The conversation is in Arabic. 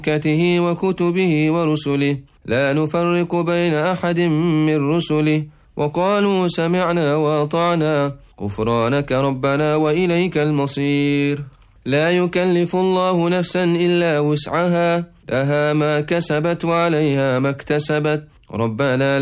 وملائكته وكتبه ورسله لا نفرق بين أحد من رسله وقالوا سمعنا وأطعنا غفرانك ربنا وإليك المصير. لا يكلف الله نفسا إلا وسعها لها ما كسبت وعليها ما اكتسبت ربنا